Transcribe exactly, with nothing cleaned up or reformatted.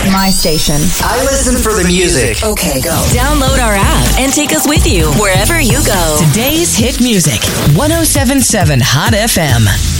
My station. I listen for the music. Okay, go. Download our app and take us with you wherever you go. Today's hit music. one oh seven point seven Hot F M.